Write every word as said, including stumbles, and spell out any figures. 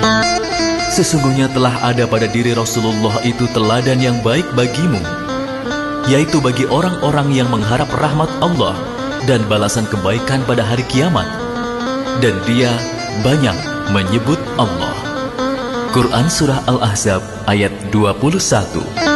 Sesungguhnya telah ada pada diri Rasulullah itu teladan yang baik bagimu, yaitu bagi orang-orang yang mengharap rahmat Allah dan balasan kebaikan pada hari kiamat, dan dia banyak menyebut Allah. Quran Surah Al-Ahzab ayat dua puluh satu.